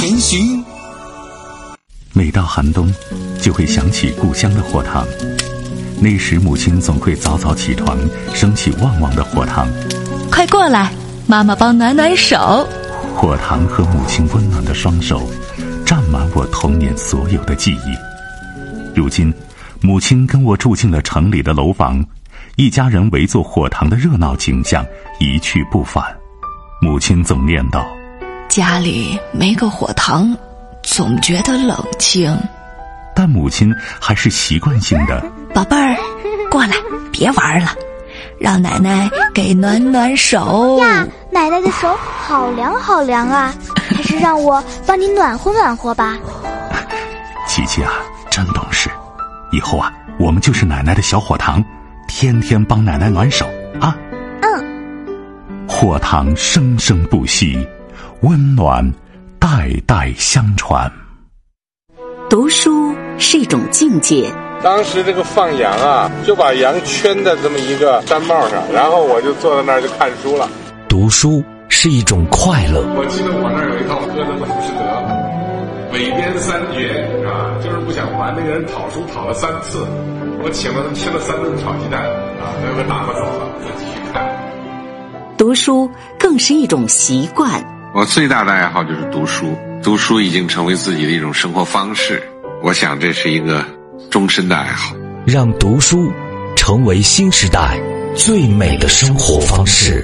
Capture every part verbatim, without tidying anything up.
前行。 每到寒冬，就会想起故乡的火塘。那时母亲总会早早起床，升起旺旺的火塘。 快过来，妈妈帮暖暖手。 火塘和母亲温暖的双手，占满我童年所有的记忆。如今，母亲跟我住进了城里的楼房，一家人围坐火塘的热闹景象一去不返。母亲总念叨： 家里没个火塘，总觉得冷清。 但母亲还是习惯性的： 宝贝儿，过来，别玩了，让奶奶给暖暖手呀。奶奶的手好凉好凉啊，还是让我帮你暖和暖和吧。 琪琪啊，真懂事，以后啊，我们就是奶奶的小火塘，天天帮奶奶暖手啊。 嗯。 火塘生生不息，温暖代代相传。 读书是一种境界。 当时这个放羊啊，就把羊圈在这么一个毡帽上，然后我就坐在那儿就看书了。 读书是一种快乐。 我记得我那儿有一套歌的《浮士德》，尾编三绝啊，就是不想还那个人讨书讨了三次，我请了他吃了三顿炒鸡蛋啊，最后打发走了，我继续看。 读书更是一种习惯。 我最大的爱好就是读书，读书已经成为自己的一种生活方式，我想这是一个终身的爱好。 让读书成为新时代最美的生活方式。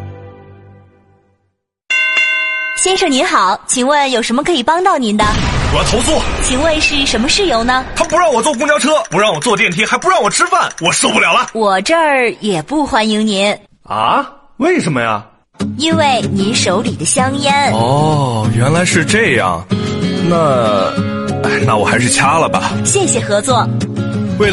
先生您好，请问有什么可以帮到您的？ 我要投诉。 请问是什么事由呢？ 他不让我坐公交车，不让我坐电梯，还不让我吃饭，我受不了了。 我这儿也不欢迎您。 啊？为什么呀？ 因为您手里的香烟。 哦，原来是这样。那，那我还是掐了吧。 谢谢合作。